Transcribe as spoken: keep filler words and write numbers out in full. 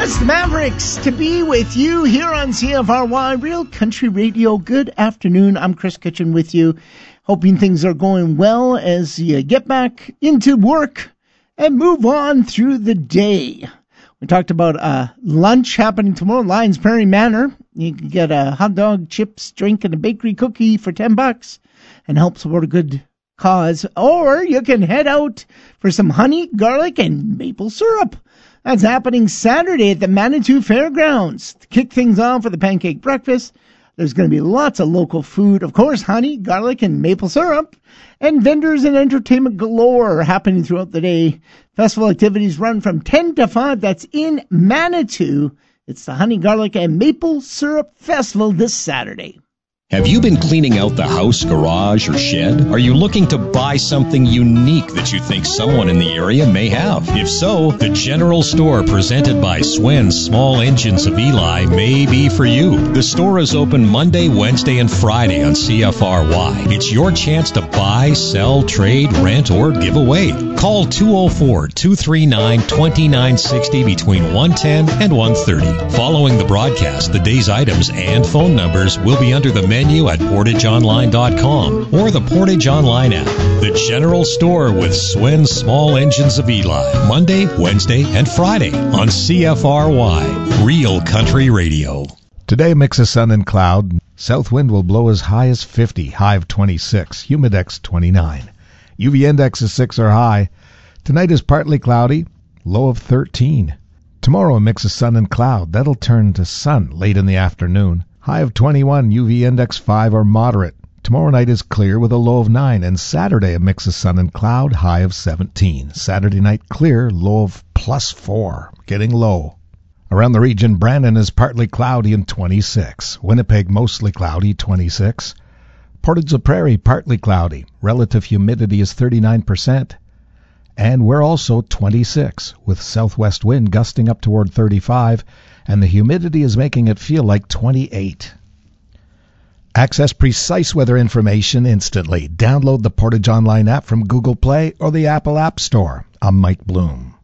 That's the Mavericks to be with you here on C F R Y Real Country Radio. Good afternoon. I'm Chris Kitchen with you. Hoping things are going well as you get back into work and move on through the day. We talked about uh, lunch happening tomorrow, Lions Prairie Manor. You can get a hot dog, chips, drink, and a bakery cookie for ten bucks and help support a good cause. Or you can head out for some honey, garlic, and maple syrup. That's happening Saturday at the Manitou Fairgrounds. To kick things off with a pancake breakfast, there's going to be lots of local food. Of course, honey, garlic, and maple syrup. And vendors and entertainment galore happening throughout the day. Festival activities run from ten to five. That's in Manitou. It's the Honey, Garlic, and Maple Syrup Festival this Saturday. Have you been cleaning out the house, garage, or shed? Are you looking to buy something unique that you think someone in the area may have? If so, the General Store presented by Swen's Small Engines of Eli may be for you. The store is open Monday, Wednesday, and Friday on C F R Y. It's your chance to buy, sell, trade, rent, or give away. Call two oh four, two three nine, two nine six oh between one ten and one thirty. Following the broadcast, the day's items and phone numbers will be under the menu at portage online dot com or the Portage Online app. The General Store with Swen's Small Engines of Eli, Monday, Wednesday, and Friday on C F R Y, Real Country Radio. Today, a mix of sun and cloud. South wind will blow as high as fifty, high of twenty-six, humidex twenty-nine. U V index is six or high. Tonight is partly cloudy, low of thirteen. Tomorrow, a mix of sun and cloud. That'll turn to sun late in the afternoon. High of twenty-one, U V index five or moderate. Tomorrow night is clear with a low of nine, and Saturday a mix of sun and cloud, high of seventeen. Saturday night clear, low of plus four, getting low. Around the region, Brandon is partly cloudy and twenty-six. Winnipeg mostly cloudy, twenty-six. Portage la Prairie partly cloudy. Relative humidity is thirty-nine percent. And we're also twenty-six, with southwest wind gusting up toward thirty-five, and the humidity is making it feel like twenty-eight. Access precise weather information instantly. Download the Portage Online app from Google Play or the Apple App Store. I'm Mike Bloom.